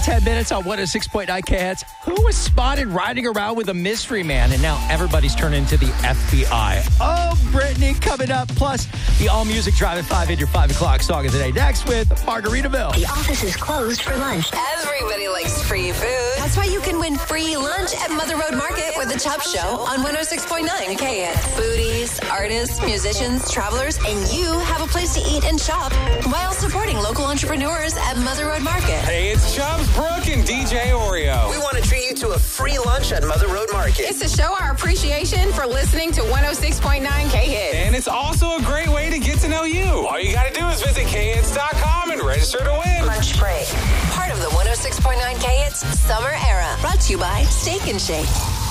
10 minutes on 106.9 KHETZ. Who was spotted riding around with a mystery man? And now everybody's turned into the FBI. Oh, Brittany coming up. Plus, the All Music Drive at 5 in your 5 o'clock song of the day. Next with Margaritaville. The office is closed for lunch. Everybody likes free food. That's why you can win free lunch at Mother Road Market with the Chubb Show on 106.9 KHETZ. Foodies, artists, musicians, travelers, and you have a place to eat and shop while supporting local entrepreneurs at Mother Road Market. Hey, it's Chubbs, Brooke, and DJ Oreo. We want to treat you to a free lunch at Mother Road Market. It's to show our appreciation for listening to 106.9 KHETZ. And it's also a great way to get to know you. All you got to do is visit KHETZ.com and register to win. Lunch break. Part of the 106.9 KHETZ Summer Era. Brought to you by Steak and Shake.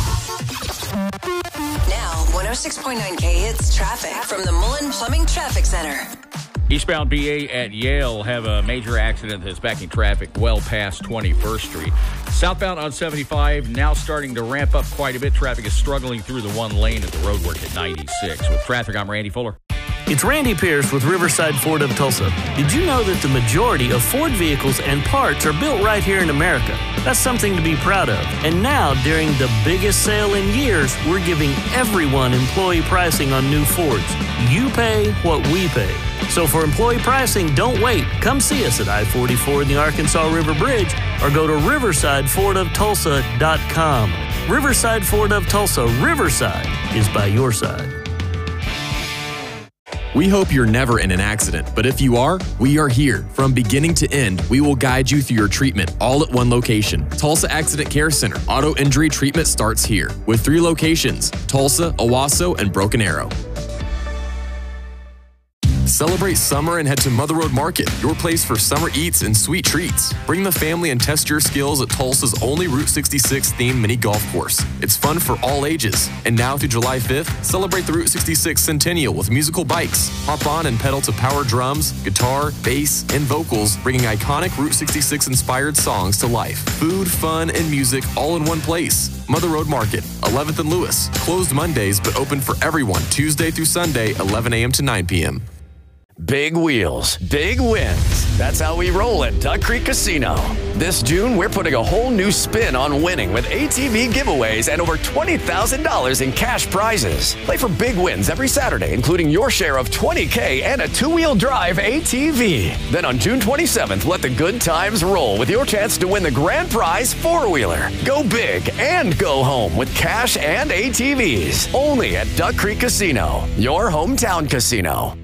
Now, 106.9 KHETZ traffic from the Mullen Plumbing Traffic Center. Eastbound BA at Yale have a major accident that's backing traffic well past 21st Street. Southbound on 75 now starting to ramp up quite a bit. Traffic is struggling through the one lane at the roadwork at 96. With traffic, I'm Randy Fuller. It's Randy Pierce with Riverside Ford of Tulsa. Did you know that the majority of Ford vehicles and parts are built right here in America? That's something to be proud of. And now, during the biggest sale in years, we're giving everyone employee pricing on new Fords. You pay what we pay. So for employee pricing, don't wait. Come see us at I-44 in the Arkansas River Bridge or go to riversidefordofTulsa.com. Riverside Ford of Tulsa. Riverside is by your side. We hope you're never in an accident, but if you are, we are here. From beginning to end, we will guide you through your treatment, all at one location. Tulsa Accident Care Center. Auto injury treatment starts here, with 3 locations: Tulsa, Owasso, and Broken Arrow. Celebrate summer and head to Mother Road Market, your place for summer eats and sweet treats. Bring the family and test your skills at Tulsa's only Route 66 themed mini golf course. It's fun for all ages. And now through July 5th, celebrate the Route 66 Centennial with musical bikes. Hop on and pedal to power drums, guitar, bass, and vocals, bringing iconic Route 66 inspired songs to life. Food, fun, and music all in one place. Mother Road Market, 11th and Lewis. Closed Mondays, but open for everyone Tuesday through Sunday, 11 a.m. to 9 p.m. Big wheels, big wins. That's how we roll at Duck Creek Casino. This June, we're putting a whole new spin on winning with ATV giveaways and over $20,000 in cash prizes. Play for big wins every Saturday, including your share of $20K and a 2-wheel drive ATV. Then on June 27th, let the good times roll with your chance to win the grand prize 4-wheeler. Go big and go home with cash and ATVs. Only at Duck Creek Casino, your hometown casino.